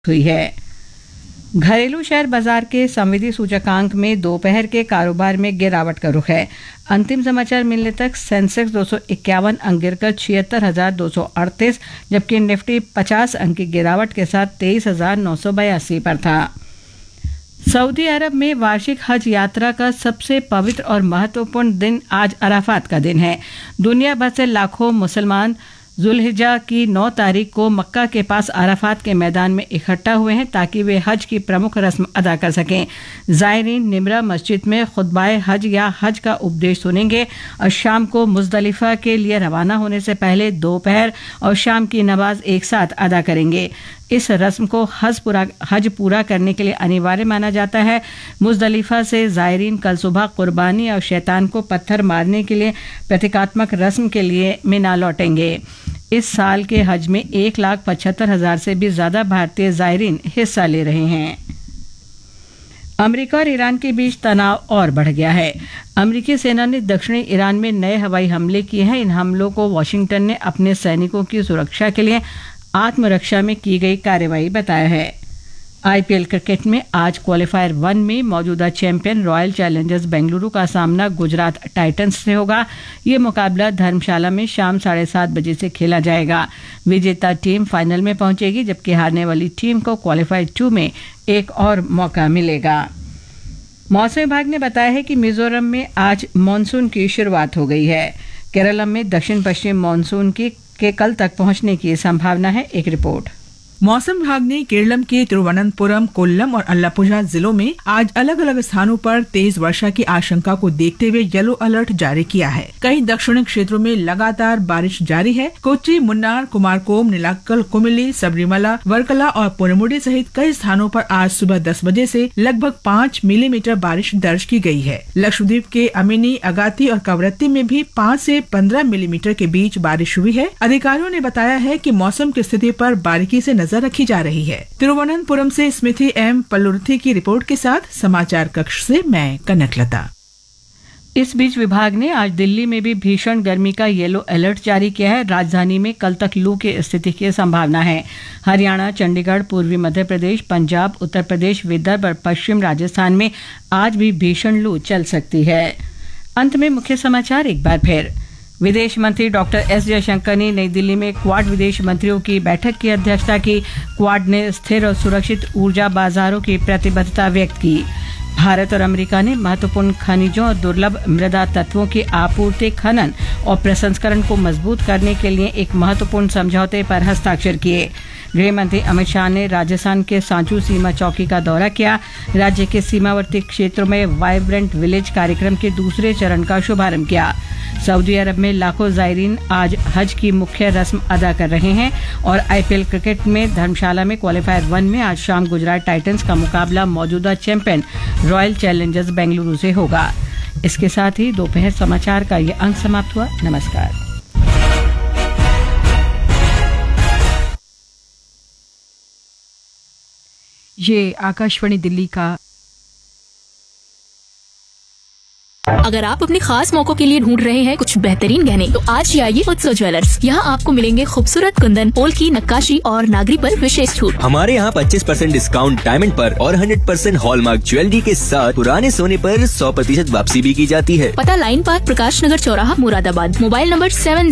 हुई है। घरेलू शेयर बाजार के संविधि सूचकांक में दोपहर के कारोबार में गिरावट का रुख है। अंतिम समाचार मिलने तक सेंसेक्स 251 अंक गिरकर 76,238, जबकि निफ्टी 50 अंक की गिरावट के साथ 23,982 पर था। सऊदी अरब में वार्षिक हज यात्रा का सबसे पवित्र और महत्वपूर्ण दिन आज अराफात का दिन है। दुनिया भर से लाखों मुसलमान जुल्हिज्जा की 9 तारीख को मक्का के पास अराफात के मैदान में इकट्ठा हुए हैं ताकि वे हज की प्रमुख रस्म अदा कर सकें। ज़ायरीन निमरा मस्जिद में खुतबाए हज या हज का उपदेश सुनेंगे और शाम को मुज़दलिफा के लिए रवाना होने से पहले दोपहर और शाम की नमाज एक साथ अदा करेंगे। इस रस्म को हज पूरा करने के लिए अनिवार्य माना जाता है। मुज़दलिफा से ज़ायरीन कल सुबह कुर्बानी और शैतान को पत्थर मारने के लिए प्रतीकात्मक रस्म के लिए मिना लौटेंगे। इस साल के हज में 1,75,000 से भी ज्यादा भारतीय ज़ायरीन हिस्सा ले रहे हैं। अमेरिका और ईरान के बीच तनाव और बढ़ गया है। अमेरिकी सेना ने दक्षिणी ईरान में नए हवाई हमले किए हैं। इन हमलों को वाशिंगटन ने अपने सैनिकों की सुरक्षा के लिए आत्मरक्षा में की गई कार्रवाई बताया है। आईपीएल क्रिकेट में आज क्वालिफायर 1 में मौजूदा चैंपियन रॉयल चैलेंजर्स बेंगलुरु का सामना गुजरात टाइटंस से होगा। ये मुकाबला धर्मशाला में शाम 7:30 बजे से खेला जाएगा। विजेता टीम फाइनल में पहुंचेगी, जबकि हारने वाली टीम को क्वालिफायर 2 में एक और मौका मिलेगा। मौसम विभाग ने बताया है कि मिजोरम में आज मानसून की शुरुआत हो गई है। केरल में दक्षिण पश्चिम मानसून के कल तक पहुंचने की संभावना है। एक रिपोर्ट। मौसम विभाग ने केरलम के तिरुवनंतपुरम, कोल्लम और अल्लापुझा जिलों में आज अलग अलग स्थानों पर तेज वर्षा की आशंका को देखते हुए येलो अलर्ट जारी किया है। कई दक्षिणी क्षेत्रों में लगातार बारिश जारी है। कोच्चि, मुन्नार, कुमारकोम, नीलाक्कल, कुमिली, सबरीमला, वर्कला और पुनमुडी सहित कई स्थानों पर आज सुबह 10 बजे से लगभग 5 मिलीमीटर बारिश दर्ज की गई है। लक्षद्वीप के अमिनी, अगाती और कवरत्ती में भी 5 से 15 मिलीमीटर के बीच बारिश हुई है। अधिकारियों ने बताया है कि मौसम की स्थिति पर बारीकी से रखी जा रही है। तिरुवनंतपुरम से स्मृति एम पल्लुर्थी की रिपोर्ट के साथ समाचार कक्ष से मैं कनकलता। इस बीच विभाग ने आज दिल्ली में भी भीषण गर्मी का येलो अलर्ट जारी किया है। राजधानी में कल तक लू की स्थिति की संभावना है। हरियाणा, चंडीगढ़, पूर्वी मध्य प्रदेश, पंजाब, उत्तर प्रदेश, विदर्भ और पश्चिम राजस्थान में आज भी भीषण लू चल सकती है। अंत में मुख्य समाचार एक बार फिर। विदेश मंत्री डॉक्टर एस जयशंकर ने नई दिल्ली में क्वाड विदेश मंत्रियों की बैठक की अध्यक्षता की। क्वाड ने स्थिर और सुरक्षित ऊर्जा बाजारों की प्रतिबद्धता व्यक्त की। भारत और अमेरिका ने महत्वपूर्ण खनिजों और दुर्लभ मृदा तत्वों की आपूर्ति, खनन और प्रसंस्करण को मजबूत करने के लिए एक महत्वपूर्ण समझौते पर हस्ताक्षर किए। गृह मंत्री अमित शाह ने राजस्थान के सांचू सीमा चौकी का दौरा किया। राज्य के सीमावर्ती क्षेत्रों में वाइब्रेंट विलेज कार्यक्रम के दूसरे चरण का शुभारंभ किया। सऊदी अरब में लाखों ज़ायरीन आज हज की मुख्य रस्म अदा कर रहे हैं। और आईपीएल क्रिकेट में धर्मशाला में क्वालिफायर 1 में आज शाम गुजरात टाइटंस का मुकाबला मौजूदा चैंपियन रॉयल चैलेंजर्स बेंगलुरु से होगा। इसके साथ ही दोपहर समाचार का ये अंक समाप्त हुआ। नमस्कार। ये आकाशवाणी दिल्ली का। अगर आप अपने खास मौकों के लिए ढूंढ रहे हैं कुछ बेहतरीन गहने, तो आज ही आइए उत्सव ज्वेलर्स। यहाँ आपको मिलेंगे खूबसूरत कुंदन, पोल की नक्काशी और नागरी पर विशेष छूट। हमारे यहाँ 25% डिस्काउंट डायमंड पर और 100% हॉलमार्क ज्वेलरी के साथ पुराने सोने पर 100% वापसी भी की जाती है। पता लाइन पार्क, प्रकाश नगर चौराहा, मुरादाबाद। Mobile number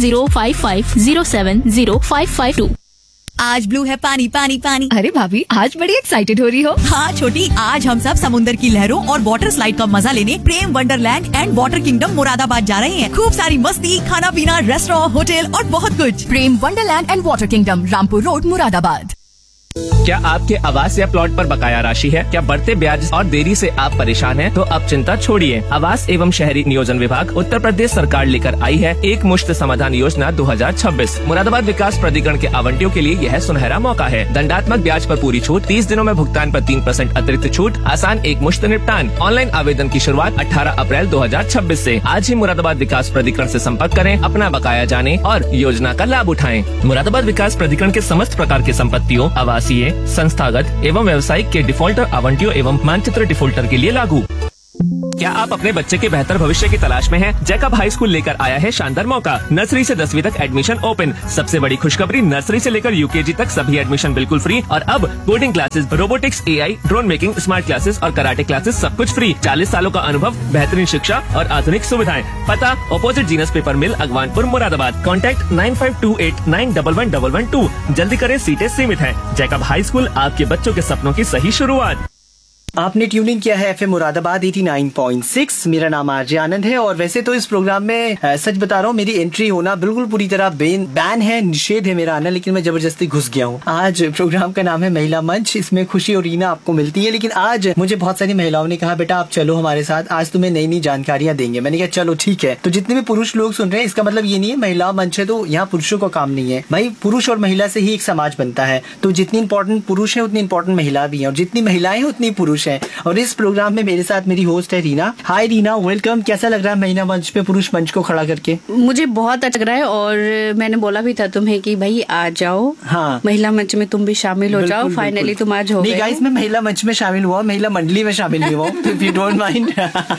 7055070552। आज ब्लू है पानी पानी पानी। अरे भाभी, आज बड़ी एक्साइटेड हो रही हो। हाँ छोटी, आज हम सब समुद्र की लहरों और वाटर स्लाइड का मजा लेने प्रेम Wonderland and water kingdom Moradabad जा रहे हैं। खूब सारी मस्ती, खाना पीना, रेस्टोरेंट, होटल और बहुत कुछ। प्रेम Wonderland and water kingdom, Rampur road, Moradabad. क्या आपके आवास या प्लॉट पर बकाया राशि है? क्या बढ़ते ब्याज और देरी से आप परेशान हैं? तो अब चिंता छोड़िए। आवास एवं शहरी नियोजन विभाग उत्तर प्रदेश सरकार लेकर आई है एक मुश्त समाधान योजना 2026। मुरादाबाद विकास प्राधिकरण के आवंटियों के लिए यह सुनहरा मौका है। दंडात्मक ब्याज पर पूरी छूट, 30 दिनों में भुगतान पर 3% अतिरिक्त छूट, आसान एक मुश्त निपटान। ऑनलाइन आवेदन की शुरुआत 18 अप्रैल 2026 से। आज ही मुरादाबाद विकास प्राधिकरण से संपर्क करें, अपना बकाया जाने और योजना का लाभ उठाएं। मुरादाबाद विकास प्राधिकरण के समस्त प्रकार के संपत्तियों, आवासीय, संस्थागत एवं व्यवसायिक के डिफॉल्टर आवंटियों एवं मानचित्र डिफॉल्टर के लिए लागू। क्या आप अपने बच्चे के बेहतर भविष्य की तलाश में हैं? जैकब हाई स्कूल लेकर आया है शानदार मौका। नर्सरी से 10वीं तक एडमिशन ओपन। सबसे बड़ी खुशखबरी, नर्सरी से लेकर यूकेजी तक सभी एडमिशन बिल्कुल फ्री और अब coding classes, robotics, AI, drone making, smart classes और कराटे क्लासेस सब कुछ फ्री। 40 सालों का अनुभव, बेहतरीन शिक्षा और आधुनिक सुविधाएं। पता ऑपोजिट जीनस पेपर मिल, अगवानपुर, मुरादाबाद। कॉन्टैक्ट 9528911112। जल्दी करें, सीटें सीमित हैं। जैकब हाई स्कूल, आपके बच्चों के सपनों की सही शुरुआत। आपने ट्यूनिंग किया है FM मुरादाबाद 89.6। मेरा नाम आरजे आनंद है और वैसे तो इस प्रोग्राम में सच बता रहा हूँ, मेरी एंट्री होना बिल्कुल पूरी तरह बैन है, निषेध है मेरा आना, लेकिन मैं जबरदस्ती घुस गया हूँ। आज प्रोग्राम का नाम है महिला मंच। इसमें खुशी और रीना आपको मिलती है, लेकिन आज मुझे बहुत सारी महिलाओं ने कहा बेटा आप चलो हमारे साथ, आज तुम्हें नई नई जानकारियां देंगे। मैंने कहा चलो ठीक है। तो जितने भी पुरुष लोग सुन रहे हैं, इसका मतलब ये नहीं है महिला मंच है तो यहाँ पुरुषों का काम नहीं है भाई। पुरुष और महिला से ही एक समाज बनता है, तो जितनी इंपॉर्टेंट पुरुष है उतनी इंपॉर्टेंट महिला भी है, और जितनी महिलाएं उतनी पुरुष है। और इस प्रोग्राम में मेरे साथ मेरी होस्ट है रीना। हाय रीना, वेलकम। कैसा लग रहा है महिला मंच पे पुरुष मंच को खड़ा करके? मुझे बहुत अच्छा लग रहा है और मैंने बोला भी था तुम्हें कि भाई आ जाओ, हाँ, महिला मंच में तुम भी शामिल हो जाओ। फाइनली तुम आज हो गए। गाइस, मैं महिला मंच में शामिल हुआ, महिला मंडली में शामिल हुआ, इफ यू डोंट माइंड।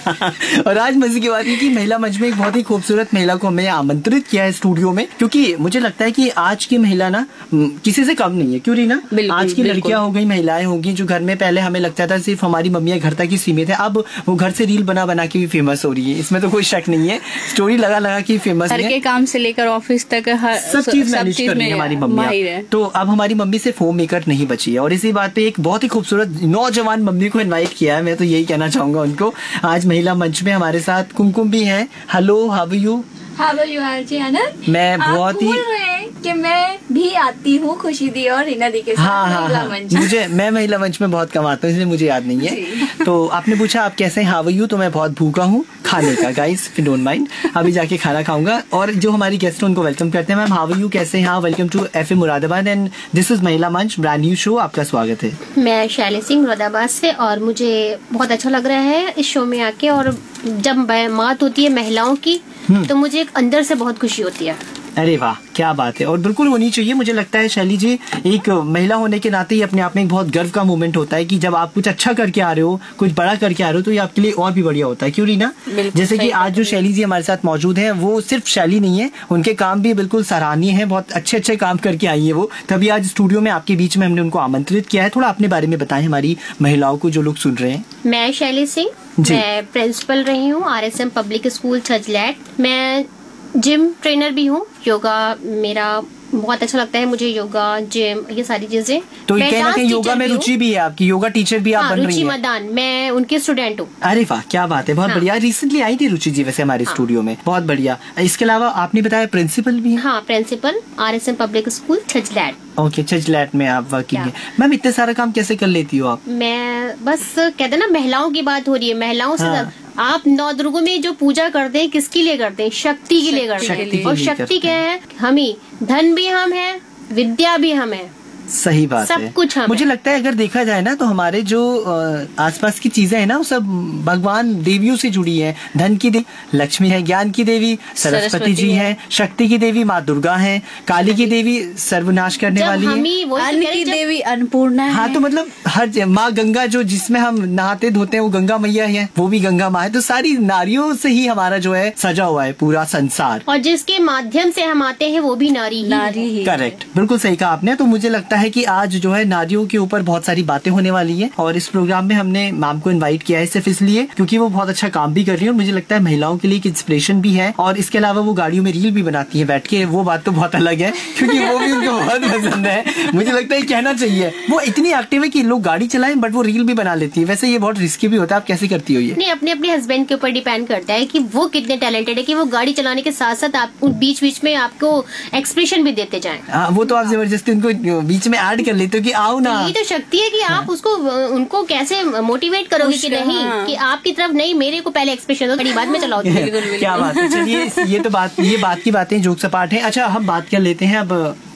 और आज मजे की बात है कि महिला मंच में एक बहुत ही खूबसूरत महिला को हमने आमंत्रित किया है स्टूडियो में, क्योंकि मुझे लगता है कि आज की महिला ना किसी से कम नहीं है। क्यों रीना? आज की लड़कियां हो गई, महिलाएं होंगी जो घर में पहले हमें लगता था सिर्फ हमारी मम्मियां घर तक ही सीमित है, अब वो घर से रील बना बना के भी फेमस हो रही है। इसमें तो कोई शक नहीं है, स्टोरी लगा लगा के फेमस है। घर के काम से लेकर ऑफिस तक सब चीज मैनेज कर रही है हमारी मम्मी। तो अब हमारी मम्मी सिर्फ होम मेकर नहीं बची है, और इसी बात पे एक बहुत ही खूबसूरत नौजवान मम्मी को इनवाइट किया है। मैं तो यही कहना चाहूंगा उनको। आज महिला मंच में हमारे साथ कुमकुम भी है। Hello, how are you? How are you RJ आनंद? मैं बहुत ही कि मैं भी आती हूँ खुशी दी और रीना दी के साथ। हाँ। मैं महिला मंच में बहुत कम आता हूँ, इसलिए मुझे याद नहीं है। तो आपने पूछा आप कैसे हैं, हाउ आर यू? तो मैं बहुत भूखा हूँ खाने का, guys if you don't mind. अभी जाके खाना खाऊंगा। और जो हमारी गेस्ट उनको वेलकम करते हैं। मैम, हाउ आर यू, कैसे हैं? Welcome to FM Moradabad and this is महिला मंच, ब्रांड न्यू शो। आपका स्वागत है। मैं शैली सिंह मुरादाबाद से, और मुझे बहुत अच्छा लग रहा है इस शो में आके। और जब बात होती है महिलाओं की तो मुझे एक अंदर से बहुत खुशी होती है। अरे वाह, क्या बात है। और बिल्कुल होनी चाहिए। मुझे लगता है शैली जी, एक महिला होने के नाते ही अपने आप में एक बहुत गर्व का मोमेंट होता है कि जब आप कुछ अच्छा करके आ रहे हो, कुछ बड़ा करके आ रहे हो, तो ये आपके लिए और भी बढ़िया होता है। क्यों रीना? जैसे कि आज जो शैली जी हमारे साथ मौजूद है, वो सिर्फ शैली नहीं है, उनके काम भी बिल्कुल सराहनीय है। बहुत अच्छे अच्छे काम करके आई है वो, तभी आज स्टूडियो में आपके बीच में हमने उनको आमंत्रित किया है। थोड़ा अपने बारे में बताएं हमारी महिलाओं को, जो लोग सुन रहे हैं। मैं शैली सिंह, मैं प्रिंसिपल रही हूँ RSM पब्लिक स्कूल छजलैट। मैं जिम ट्रेनर भी हूँ। योगा मेरा बहुत अच्छा लगता है मुझे, योगा, जिम, ये सारी चीजें। तो कहना कि योगा में रुचि भी है आपकी, योगा टीचर भी आप बन रही हैं। रुचि मदान, मैं उनकी स्टूडेंट हूँ। अरे वाह, क्या बात है, बहुत बढ़िया। रिसेंटली आई थी रुचि जी वैसे हमारे स्टूडियो में, बहुत बढ़िया। इसके अलावा आपने बताया प्रिंसिपल भी है? हाँ, principal RSM public school Chhajlet. Okay, Chhajlet में आप वर्किंग है। मैम, इतने सारा काम कैसे कर लेती हो आप? मैं बस कहते ना, महिलाओं की बात हो रही है, महिलाओं से आप नवदुर्गों में जो पूजा करते हैं किसके लिए करते हैं? शक्ति के लिए करते हैं। और शक्ति क्या है? हम ही, धन भी हम है, विद्या भी हम है। सही बात सब है। कुछ मुझे लगता है अगर देखा जाए ना, तो हमारे जो आसपास की चीजें हैं ना, वो सब भगवान देवियों से जुड़ी है। धन की देवी लक्ष्मी है, ज्ञान की देवी सरस्वती जी है, शक्ति की देवी माँ दुर्गा है, काली की देवी सर्वनाश करने वाली है, अन्न की देवी अन्नपूर्णा है। हाँ, तो मतलब हर माँ गंगा, जो जिसमें हम नहाते धोते हैं, वो गंगा मैया है, वो भी गंगा माँ है। तो सारी नारियों से ही हमारा जो है सजा हुआ है पूरा संसार, और जिसके माध्यम से हम आते हैं वो भी नारी ही। करेक्ट, बिल्कुल सही कहा आपने। तो मुझे लगता है कि आज जो है नारियों के ऊपर बहुत सारी बातें होने वाली है, और इस प्रोग्राम में हमने मैम को इनवाइट किया है सिर्फ इसलिए क्योंकि वो बहुत अच्छा काम भी कर रही है, और मुझे लगता है महिलाओं के लिए एक इंस्पिरेशन भी है। और इसके अलावा वो गाड़ियों में रील भी बनाती है बैठ के, वो बात तो बहुत अलग है क्योंकि वो भी उनको बहुत पसंद है। मुझे लगता है कहना चाहिए, वो इतनी एक्टिव है कि लोग गाड़ी चलाएं बट वो रील भी बना लेती है। वैसे ये बहुत रिस्की भी होता है। आप कैसे करती हो ये? नहीं, अपने अपने हस्बैंड के ऊपर डिपेंड करता है कि वो कितने टैलेंटेड है कि वो गाड़ी चलाने के साथ साथ आप बीच बीच में आपको एक्सप्रेशन भी देते जाएं। हाँ, वो तो आप जबरदस्ती उनको बीच में ऐड कर लेते हो कि आओ ना। ये तो शक्ति है कि आप उसको उनको कैसे मोटिवेट करोगे कि नहीं, कि आपकी तरफ नहीं, मेरे को पहले एक्सप्रेशन दो, बड़ी बाद में चलाओ। क्या बात है। चलिए, ये बात की बातें जोक सपाट है। अच्छा, हम बात कर लेते हैं अब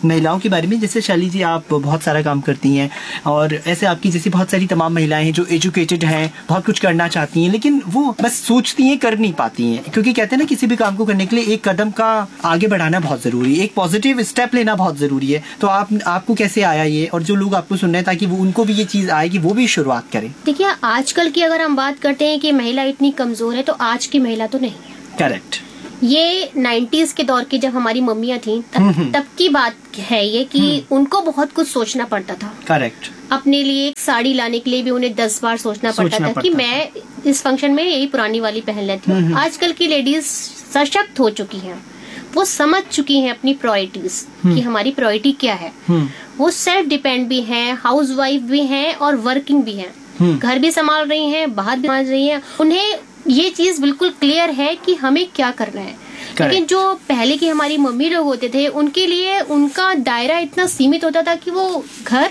महिलाओं के बारे में, जैसे शैली जी आप बहुत सारा काम करती हैं और ऐसे आपकी जैसी बहुत सारी तमाम महिलाएं हैं जो एजुकेटेड हैं, बहुत कुछ करना चाहती हैं, लेकिन वो बस सोचती हैं, कर नहीं पाती हैं, क्योंकि कहते हैं ना किसी भी काम को करने के लिए एक कदम का आगे बढ़ाना बहुत जरूरी है, एक पॉजिटिव स्टेप लेना बहुत जरूरी है। तो आपको कैसे आया ये, और जो लोग आपको सुन रहे हैं ताकि वो उनको भी ये चीज आए कि वो भी शुरुआत करें? देखिए, आजकल की अगर हम बात करते हैं कि महिला इतनी कमजोर है, तो आज की महिला तो नहीं है। करेक्ट। ये 90s के दौर की जब हमारी मम्मियाँ थी तब की बात है ये कि उनको बहुत कुछ सोचना पड़ता था। करेक्ट। अपने लिए एक साड़ी लाने के लिए भी उन्हें 10 बार सोचना पड़ता था कि मैं इस फंक्शन में यही पुरानी वाली पहन लेती हूँ। आजकल की लेडीज सशक्त हो चुकी हैं, वो समझ चुकी हैं अपनी प्रायोरिटीज कि हमारी प्रायोरिटी क्या है। वो सेल्फ डिपेंड भी हैं, हाउस वाइफ भी हैं और वर्किंग भी हैं, घर भी संभाल रही हैं, बाहर भी संभाल रही हैं। उन्हें ये चीज बिल्कुल क्लियर है कि हमें क्या करना है। लेकिन जो पहले की हमारी मम्मी लोग होते थे, उनके लिए उनका दायरा इतना सीमित होता था कि वो घर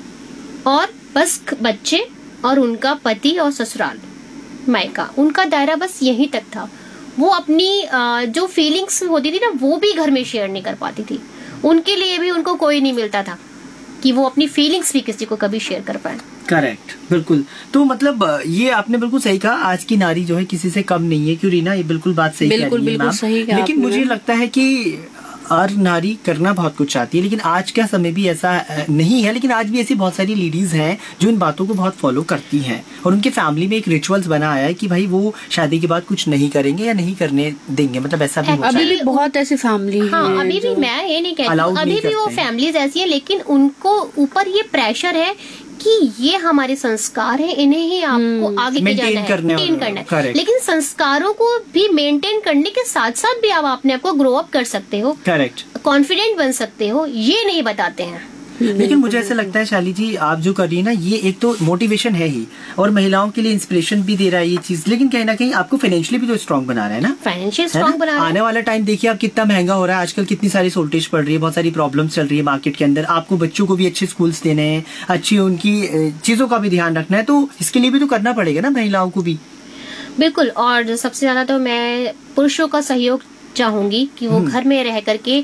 और बस बच्चे और उनका पति और ससुराल मायका, उनका दायरा बस यहीं तक था। वो अपनी जो फीलिंग्स होती थी ना, वो भी घर में शेयर नहीं कर पाती थी। उनके लिए भी उनको कोई नहीं मिलता था कि वो अपनी फीलिंग्स भी किसी को कभी शेयर कर पाए। करेक्ट, बिल्कुल। तो मतलब ये आपने बिल्कुल सही कहा, आज की नारी जो है किसी से कम नहीं है। क्यों रीना, ये बिल्कुल बात सही कह रही है मैम। लेकिन मुझे लगता है कि हर नारी करना बहुत कुछ चाहती है, लेकिन आज का समय भी ऐसा नहीं है। लेकिन आज भी ऐसी बहुत सारी लेडीज हैं जो इन बातों को बहुत फॉलो करती हैं, और उनके फैमिली में एक रिचुअल्स बना आया है कि भाई वो शादी के बाद कुछ नहीं करेंगे या नहीं करने देंगे। मतलब ऐसा भी अभी भी बहुत ऐसी फैमिली है। हाँ, अभी भी मैं ये नहीं कहती, अभी भी वो फैमिलीज ऐसी है, लेकिन उनको ऊपर ये प्रेशर है कि ये हमारे संस्कार है, इन्हें ही आपको आगे ले जाना है, मेंटेन करना है। लेकिन संस्कारों को भी मेंटेन करने के साथ साथ भी आप अपने आप को ग्रो अप कर सकते हो, करेक्ट, कॉन्फिडेंट बन सकते हो, ये नहीं बताते हैं। लेकिन मुझे ऐसा लगता है शैली जी, आप जो कर रही है ना, ये एक तो मोटिवेशन है ही, और महिलाओं के लिए इंस्पिरेशन भी दे रहा है ये चीज, लेकिन कहीं ना कहीं आपको फाइनेंशियली भी तो स्ट्रांग बना रहा है ना। फाइनेंशियल स्ट्रांग बना रहा है। आने वाला टाइम देखिए आप कितना महंगा हो रहा है आजकल, कितनी सारी शॉर्टेज पड़ रही है, बहुत सारी प्रॉब्लम्स चल रही है मार्केट के अंदर। आपको बच्चों को भी अच्छे स्कूल्स देने हैं, अच्छी उनकी चीजों का भी ध्यान रखना है, तो इसके लिए भी तो करना पड़ेगा ना महिलाओं को भी। बिल्कुल। और सबसे ज्यादा तो मैं पुरुषों का सहयोग चाहूंगी कि वो घर में रह करके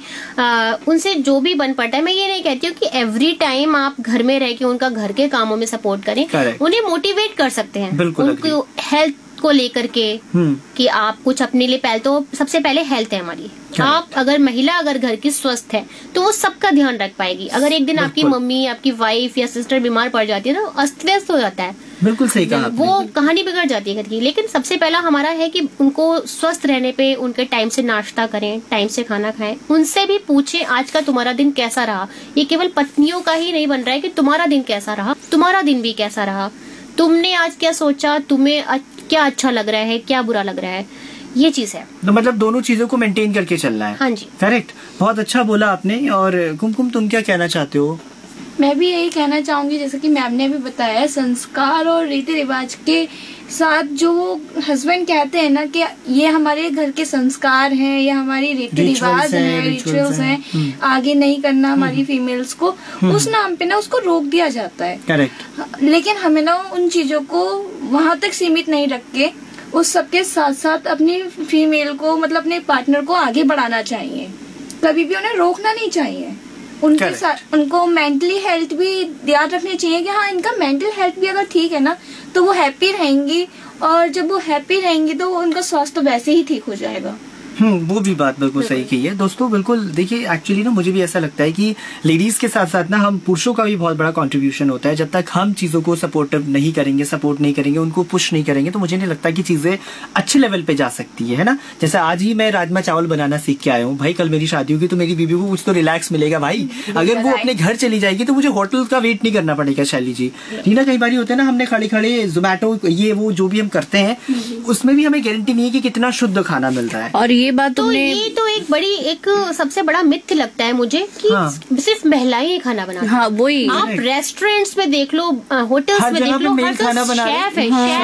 उनसे जो भी बन पड़ता है, मैं ये नहीं कहती हूँ कि एवरी टाइम आप घर में रह के उनका घर के कामों में सपोर्ट करें। उन्हें मोटिवेट कर सकते हैं, उनको हेल्थ को लेकर के कि आप कुछ अपने लिए पहले तो सबसे पहले हेल्थ है हमारी। आप अगर महिला अगर घर की स्वस्थ है तो वो सबका ध्यान रख पाएगी। अगर एक दिन आपकी मम्मी, आपकी वाइफ या सिस्टर बीमार पड़ जाती है तो अस्त व्यस्त हो जाता है। बिल्कुल सही कहा, वो कहानी बिगड़ जाती है घर की। लेकिन सबसे पहला हमारा है कि उनको स्वस्थ रहने पे उनके टाइम से नाश्ता करें, टाइम से खाना खाएं, उनसे भी पूछें आज का तुम्हारा दिन कैसा रहा। ये केवल पत्नियों का ही नहीं बन रहा है कि तुम्हारा दिन कैसा रहा, तुम्हारा दिन भी कैसा रहा, तुमने आज क्या सोचा, तुम्हें क्या अच्छा लग रहा है, क्या बुरा लग रहा है, ये चीज है। तो मतलब दोनों चीजों को मेंटेन करके चलना है। हाँ जी, करेक्ट, बहुत अच्छा बोला आपने। और कुमकुम, तुम क्या कहना चाहते हो? मैं भी यही कहना चाहूंगी, जैसे कि मैम ने भी बताया, संस्कार और रीति रिवाज के साथ जो हस्बैंड कहते हैं ना कि ये हमारे घर के संस्कार हैं, ये हमारी रीति रिवाज हैं, रिचुअल्स हैं, आगे नहीं करना हमारी फीमेल्स को, उस नाम पे ना उसको रोक दिया जाता है। करेक्ट। लेकिन हमें ना उन चीजों को वहां तक सीमित नहीं रख के उस सबके साथ साथ अपनी फीमेल को, मतलब अपने पार्टनर को आगे बढ़ाना चाहिए, कभी भी उन्हें रोकना नहीं चाहिए। उनके साथ उनको मेंटली हेल्थ भी ध्यान रखनी चाहिए कि हाँ, इनका मेंटल हेल्थ भी अगर ठीक है ना तो वो हैप्पी रहेंगी, और जब वो हैप्पी रहेंगी तो उनका स्वास्थ्य वैसे ही ठीक हो जाएगा। वो भी बात बिल्कुल सही कही है दोस्तों। बिल्कुल देखिए, एक्चुअली ना मुझे भी ऐसा लगता है कि लेडीज के साथ साथ ना हम पुरुषों का भी बहुत बड़ा कंट्रीब्यूशन होता है। जब तक हम चीजों को सपोर्ट नहीं करेंगे, उनको पुश नहीं करेंगे, तो मुझे नहीं लगता कि चीजें अच्छे लेवल पे जा सकती है ना। जैसे आज ही मैं राजमा चावल बनाना सीख के आया हूँ भाई, कल मेरी शादी होगी तो मेरी बीबी को कुछ तो रिलैक्स मिलेगा भाई। अगर वो अपने घर चली जाएगी तो मुझे होटल का वेट नहीं करना पड़ेगा। शैली जी, रीना, कई बार होता है ना, हमने खड़े खड़े जोमैटो ये वो जो भी हम करते हैं, उसमें भी हमें गारंटी नहीं है कि कितना शुद्ध खाना मिल रहा है। और ये बात तो ये तो एक सबसे बड़ा मिथ लगता है मुझे कि सिर्फ महिलाएं ही खाना बनाती हैं। हाँ, वही आप रेस्टोरेंट्स में देख लो, होटल्स में देख लो, हर शेफ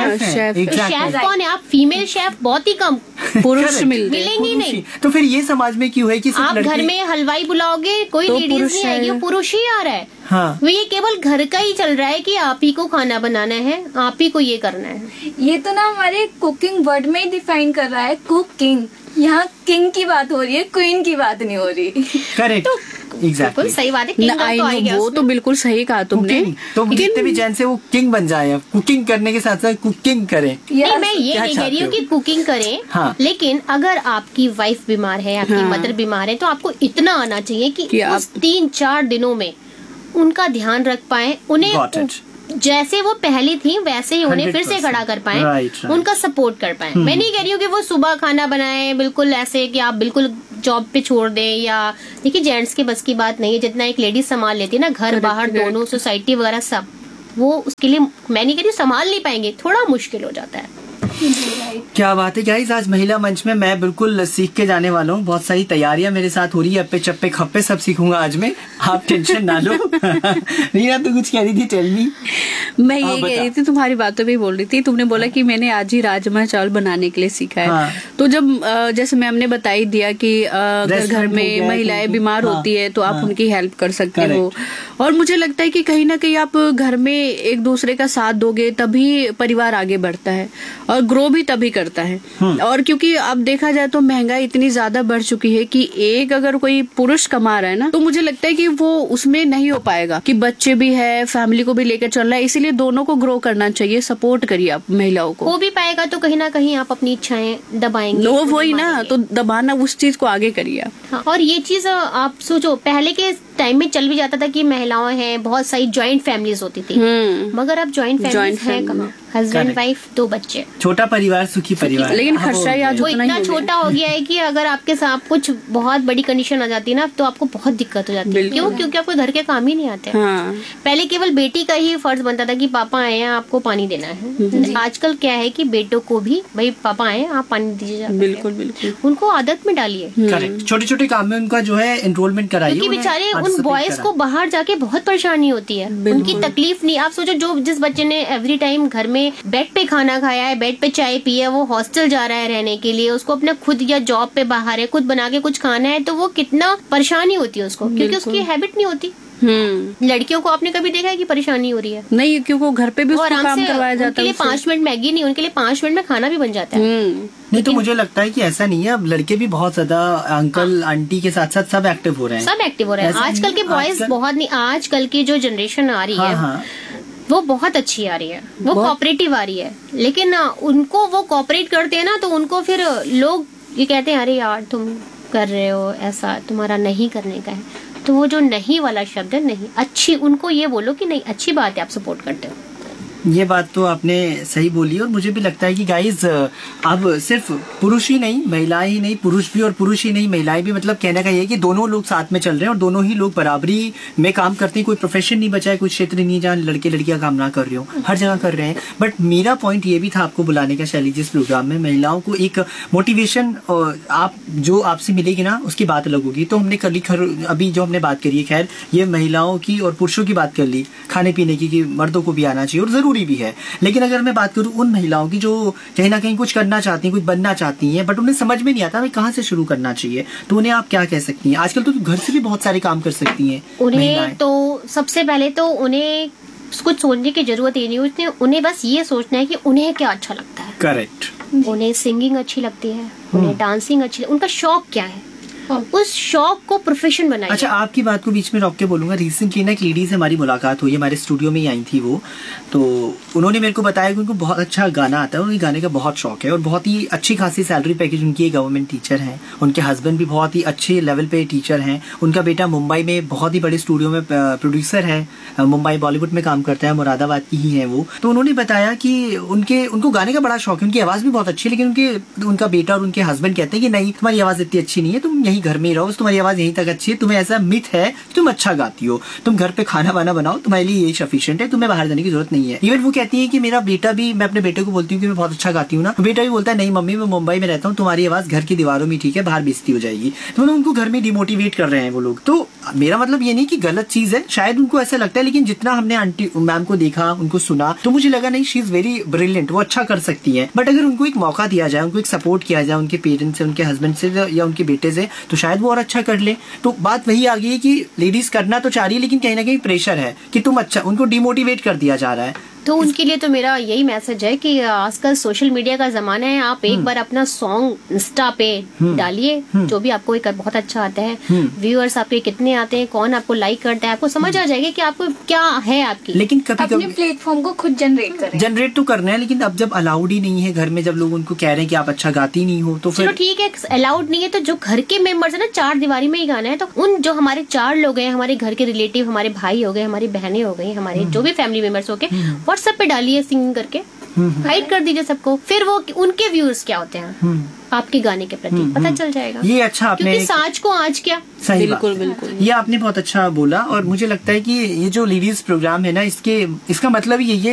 है। शेफ कौन है? आप फीमेल शेफ बहुत ही कम पुरुष मिलेंगे नहीं। तो फिर ये समाज में क्यों है कि आप घर में हलवाई बुलाओगे, कोई लेडीज नहीं आएगी, पुरुष ही आ रहा है। हाँ। वो ये केवल घर का ही चल रहा है कि आप ही को खाना बनाना है, आप ही को ये करना है। ये तो ना हमारे कुकिंग वर्ड में ही डिफाइन कर रहा है, कुकिंग। यहाँ किंग की बात हो रही है, क्वीन की बात नहीं हो रही। करेक्ट। तो बिल्कुल सही बात है, किंगडम तो आ गया वो तो बिल्कुल सही कहा तुमने। तो जितने भी जेंट्स है वो किंग बन जाए, कुकिंग करने के साथ साथ कुकिंग करें। नहीं, मैं ये नहीं कह रही हूँ कि कुकिंग करें, हाँ। लेकिन अगर आपकी वाइफ बीमार है, आपकी मदर बीमार है, तो आपको इतना आना चाहिए कि उस 3-4 दिनों में उनका ध्यान रख पाए, उन्हें जैसे वो पहली थी वैसे ही उन्हें फिर से खड़ा कर पाए, right. उनका सपोर्ट कर पाए। मैं नहीं कह रही हूँ कि वो सुबह खाना बनाए बिल्कुल ऐसे कि आप बिल्कुल जॉब पे छोड़ दें, या देखिए जेंट्स के बस की बात नहीं है, जितना एक लेडीज संभाल लेती है ना, घर बाहर दोनों, सोसाइटी वगैरह सब, वो उसके लिए मैं नहीं कह रही संभाल नहीं पाएंगे, थोड़ा मुश्किल हो जाता है। क्या बात है गाइस, आज महिला मंच में मैं बिल्कुल सीख के जाने वाला हूँ। बहुत सारी तैयारियां मेरे साथ हो रही है, अप्पे चप्पे खप्पे सब सीखूंगा आज में, आप टेंशन ना लो। रीना तो कुछ कह रही थी, टेल मी। मैं ये कह रही थी, तुम्हारी बातों पे बोल रही थी, तुमने बोला कि मैंने आज ही राजमा चावल बनाने के लिए सीखा है। हाँ। तो जब जैसे मैम ने बता ही दिया कि अगर घर में महिलाएं बीमार होती है तो आप उनकी हेल्प कर सकते हो, और मुझे लगता है कि कहीं ना कहीं आप घर में एक दूसरे का साथ दोगे तभी परिवार आगे बढ़ता है और ग्रो भी तभी करता है। और क्योंकि अब देखा जाए तो महंगाई इतनी ज्यादा बढ़ चुकी है कि एक अगर कोई पुरुष कमा रहा है ना, तो मुझे लगता है कि वो उसमें नहीं हो पाएगा, कि बच्चे भी है, फैमिली को भी लेकर चल रहा है, इसीलिए दोनों को ग्रो करना चाहिए। सपोर्ट करिए आप महिलाओं को। हो भी पाएगा तो कहीं ना कहीं आप अपनी इच्छाएं दबाएंगे, वही ना, तो दबाना उस चीज को आगे करिए आप। हाँ, और ये चीज आप सोचो, पहले के टाइम में चल भी जाता था कि महिलाएं हैं, बहुत सारी जॉइंट फैमिलीज होती थी, मगर अब जॉइंट फैमिलीज हैं कहाँ, हस्बैंड वाइफ 2 बच्चे, छोटा परिवार सुखी परिवार। लेकिन खर्चा आज वो इतना छोटा हो गया है कि अगर आपके साथ कुछ बहुत बड़ी कंडीशन आ जाती है ना, तो आपको बहुत दिक्कत हो जाती है। क्यों? क्योंकि आपको घर के काम ही नहीं आते। पहले केवल बेटी का ही फर्ज बनता था कि पापा आए हैं आपको पानी देना है। आजकल क्या है कि बेटों को भी भाई पापा आए आप पानी दीजिए। बिल्कुल बिल्कुल, उनको आदत में डालिए। करेक्ट, छोटे छोटे काम में उनका जो है एनरोलमेंट कराइए, क्योंकि बेचारे उन बॉयज को बाहर जाके बहुत परेशानी होती है, उनकी तकलीफ नहीं। आप सोचो, जो जिस बच्चे ने एवरी टाइम घर में बेड पे खाना खाया है, बेड पे चाय पी है, वो हॉस्टल जा रहा है रहने के लिए, उसको अपने खुद या जॉब पे बाहर है, खुद बना के कुछ खाना है, तो वो कितना परेशानी होती है उसको, क्योंकि उसकी हैबिट नहीं होती। लड़कियों को आपने कभी देखा है कि परेशानी हो रही है? नहीं, क्योंकि घर पे भी उसको काम करवाया जाता है। उनके लिए 5 मिनट मैगी नहीं, उनके लिए 5 मिनट में खाना भी बन जाता है। नहीं तो मुझे लगता है कि ऐसा नहीं है, अब लड़के भी बहुत ज्यादा अंकल आंटी के साथ साथ सब एक्टिव हो रहे हैं। सब एक्टिव हो रहे हैं आजकल के बॉयज, बहुत नहीं। आजकल की जो जनरेशन आ रही है वो बहुत अच्छी आ रही है, वो कोऑपरेटिव आ रही है, लेकिन उनको वो कोऑपरेट करते हैं ना, तो उनको फिर लोग ये कहते हैं अरे यार तुम कर रहे हो ऐसा, तुम्हारा नहीं करने का है। तो वो जो नहीं वाला शब्द है, नहीं अच्छी, उनको ये बोलो कि नहीं अच्छी बात है आप सपोर्ट करते हो। ये बात तो आपने सही बोली, और मुझे भी लगता है कि गाइज अब सिर्फ पुरुष ही नहीं, महिलाएं ही नहीं, पुरुष भी, और पुरुष ही नहीं महिलाएं भी, मतलब कहने का ये है कि दोनों लोग साथ में चल रहे हैं और दोनों ही लोग बराबरी में काम करते हैं। कोई प्रोफेशन नहीं बचा है, कोई क्षेत्र नहीं जहाँ लड़के लड़कियां काम ना कर रहे हो, हर जगह कर रहे हैं। बट मेरा पॉइंट ये भी था आपको बुलाने का शैली, जिस प्रोग्राम में महिलाओं को एक मोटिवेशन आप जो आपसे मिलेगी ना उसकी बात अलग होगी। तो हमने कर ली, अभी जो हमने बात करी है, खैर ये महिलाओं की और पुरुषों की बात कर ली, खाने पीने की, कि मर्दों को भी आना चाहिए और जरूर भी है। लेकिन अगर मैं बात करूं उन महिलाओं की जो कहीं ना कहीं कुछ करना चाहती हैं, कुछ बनना चाहती हैं, बट उन्हें समझ में नहीं आता कहाँ से शुरू करना चाहिए, तो उन्हें आप क्या कह सकती हैं? आजकल तो घर से भी बहुत सारे काम कर सकती हैं उन्हें। तो सबसे पहले तो उन्हें कुछ सोचने की जरूरत ही नहीं, उन्हें बस ये सोचना है कि उन्हें क्या अच्छा लगता है। करेक्ट। उन्हें सिंगिंग अच्छी लगती है, उन्हें डांसिंग अच्छी, उनका शौक क्या है, उस शौक को प्रोफेशन बनाइए। अच्छा, आपकी बात को बीच में रोक के बोलूंगा। रिसेंटली ना एक लेडी से हमारी मुलाकात हुई, हमारे स्टूडियो में ही आई थी वो, तो उन्होंने मेरे को बताया कि उनको बहुत अच्छा गाना आता है, उन्हें गाने का बहुत शौक है और बहुत ही अच्छी खासी सैलरी पैकेज उनकी, गवर्नमेंट टीचर हैं, उनके हस्बैंड भी बहुत ही अच्छे लेवल पे टीचर हैं, उनका बेटा मुंबई में बहुत ही बड़े स्टूडियो में प्रोड्यूसर है, मुंबई बॉलीवुड में काम करता है, मुरादाबाद की ही है वो। तो उन्होंने बताया कि उनको गाने का बड़ा शौक है, उनकी आवाज भी बहुत अच्छी है, लेकिन उनका बेटा और उनके हस्बैंड कहते हैं कि नहीं तुम्हारी आवाज इतनी अच्छी नहीं है, तुम यही घर में ही रहो, तुम्हारी आवाज यहीं तक अच्छी है, तुम्हें ऐसा मिथ है तुम अच्छा गाती हो, तुम घर पे खाना वाना बनाओ, तुम्हारे लिए यही सफिशिएंट है, तुम्हें बाहर जाने की जरूरत नहीं है। इवन वो कहती है कि मेरा बेटा भी, मैं अपने बेटे को बोलती हूँ कि मैं बहुत अच्छा गाती हूँ ना, तो बेटा भी बोलता है नहीं मम्मी मैं मुंबई में रहता हूँ, तुम्हारी आवाज घर की दीवारों में ठीक है, बाहर बेइज्जती हो जाएगी। तो उनको घर में डिमोटिवेट कर रहे हैं वो लोग। तो मेरा मतलब ये नहीं कि गलत चीज है, शायद उनको ऐसा लगता है, लेकिन जितना हमने आंटी मैम को देखा, उनको सुना, तो मुझे लगा नहीं शी इज वेरी ब्रिलियंट, वो अच्छा कर सकती है। बट अगर उनको एक मौका दिया जाए, उनको एक सपोर्ट किया जाए उनके पेरेंट्स से, उनके हस्बैंड से या उनके बेटे से, तो शायद वो और अच्छा कर ले। तो बात वही आ गई है कि लेडीज करना तो चाह रही है, लेकिन कहीं ना कहीं प्रेशर है कि तुम अच्छा, उनको डिमोटिवेट कर दिया जा रहा है। तो उनके लिए तो मेरा यही मैसेज है कि आजकल सोशल मीडिया का जमाना है, आप एक बार अपना सॉन्ग इंस्टा पे डालिए, जो भी आपको एक बहुत अच्छा आता है, व्यूअर्स आपके कितने आते हैं, कौन आपको लाइक करता है, आपको समझ आ जाएगा कि आपको क्या है आपकी। लेकिन कभी अपने प्लेटफॉर्म को खुद जनरेट तो करना है, लेकिन अब जब अलाउड ही नहीं है घर में, जब लोग उनको कह रहे हैं कि आप अच्छा गाती नहीं हो, तो फिर चलो ठीक है, अलाउड नहीं है तो जो घर के मेंबर्स है ना, 4 दीवारी में ही गाना है, तो उन जो हमारे 4 लोग हैं, हमारे घर के रिलेटिव, हमारे भाई हो गए, हमारी बहनें हो गई, हमारे जो भी फैमिली मेंबर्स हो गए, व्हाट्सएप पे डालिए सिंगिंग करके, हाइड कर दीजिए सबको, फिर वो उनके व्यूअर्स क्या होते हैं आपके गाने के प्रति पता चल जाएगा। ये अच्छा आपने, क्योंकि साज को आज क्या, सही बिल्कुल बात। बिल्कुल ये आपने बहुत अच्छा बोला, और मुझे लगता है कि ये जो लेडीज प्रोग्राम है ना, इसका मतलब यही है